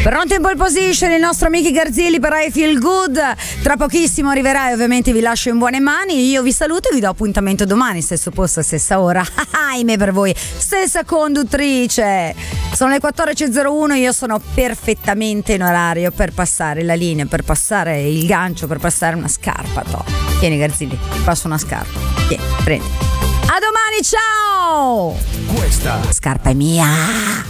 Pronto in pole position il nostro Miki Garzilli per I Feel Good. Tra pochissimo arriverà e ovviamente vi lascio in buone mani. Io vi saluto e vi do appuntamento domani, stesso posto, stessa ora. Ahimè per voi, stessa conduttrice. Sono le 14.01, io sono perfettamente in orario per passare la linea, per passare il gancio, per passare una scarpa. Tieni Garzilli, ti passo una scarpa. Tieni, prendi. A domani, ciao! Questa scarpa è mia.